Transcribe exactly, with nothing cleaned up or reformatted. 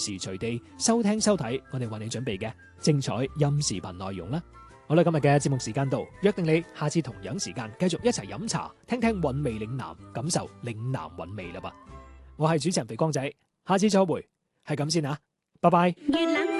時隨地收聽收睇我哋為你準備嘅精彩音視頻內容啦。好啦，今日嘅節目時間到，約定你下次同樣時間繼續一齊飲茶，聽聽韻味嶺南，感受嶺南韻味啦噃。我係主持人肥光仔，下次再會，係咁先啊，拜拜。 月冷